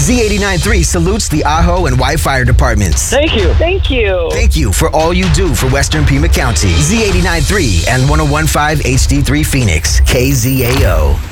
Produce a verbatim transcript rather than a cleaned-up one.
Z eighty-nine point three salutes the Ajo and White Fire Departments. Thank you. Thank you. Thank you for all you do for Western Pima County. Z eighty-nine point three and one oh one point five H D three Phoenix, K Z A O.